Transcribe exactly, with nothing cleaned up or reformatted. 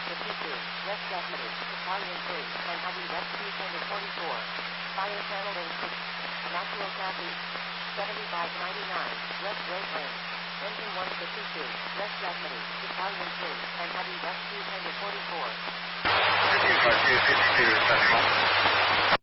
fifty-two, West Deputy, Battalion three, and Heavy Rescue Tender forty-four. Fire channeling six, natural southeast, seventy-five ninety-nine, West Road Lane. Engine one fifty-two, West Deputy, Battalion three, and Heavy Rescue Tender forty-four. fifty-two, fifty-two, seventy-one.